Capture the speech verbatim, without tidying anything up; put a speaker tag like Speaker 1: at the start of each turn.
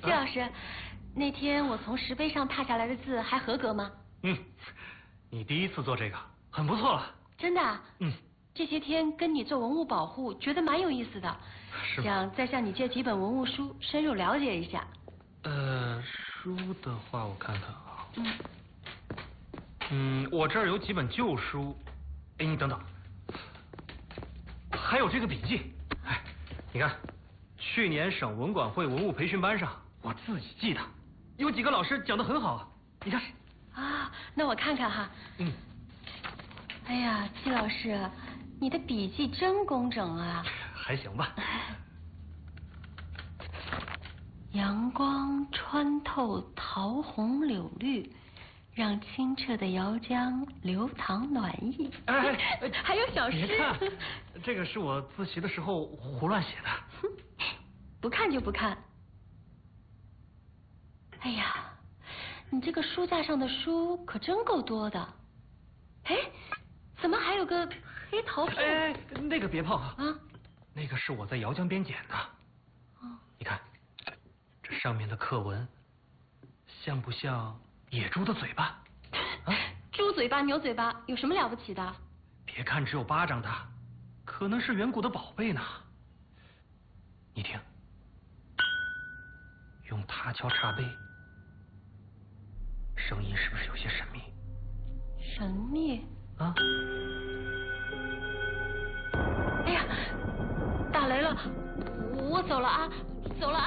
Speaker 1: 季老师，那天我从石碑上拓下来的字还合格吗？
Speaker 2: 嗯，你第一次做这个，很不错了。
Speaker 1: 真的啊？
Speaker 2: 嗯。
Speaker 1: 这些天跟你做文物保护，觉得蛮有意思的，
Speaker 2: 是吗？
Speaker 1: 想再向你借几本文物书，深入了解一下。
Speaker 2: 呃，书的话，我看看啊。
Speaker 1: 嗯。
Speaker 2: 嗯，我这儿有几本旧书。哎，你等等，还有这个笔记。哎，你看，去年省文管会文物培训班上，我自己记的，有几个老师讲得很好。你看。
Speaker 1: 啊，那我看看哈。
Speaker 2: 嗯。
Speaker 1: 哎呀，季老师，你的笔记真工整啊。
Speaker 2: 还行吧。
Speaker 1: 阳光穿透桃红柳绿，让清澈的瑶江流淌暖意。
Speaker 2: 哎，哎
Speaker 1: 还有小诗。
Speaker 2: 别看，这个是我自习的时候胡乱写的。
Speaker 1: 不看就不看。哎呀，你这个书架上的书可真够多的。哎，怎么还有个黑陶片？
Speaker 2: 哎，那个别碰啊！
Speaker 1: 啊，
Speaker 2: 那个是我在瑶江边捡的。
Speaker 1: 哦，
Speaker 2: 你看，这上面的刻文，像不像野猪的嘴巴？啊，
Speaker 1: 猪嘴巴、牛嘴巴有什么了不起的？
Speaker 2: 别看只有巴掌大，可能是远古的宝贝呢。你听，用它敲茶杯，声音是不是有些神秘？
Speaker 1: 神秘
Speaker 2: 啊！
Speaker 1: 哎呀，打雷了，我走了啊，走了啊！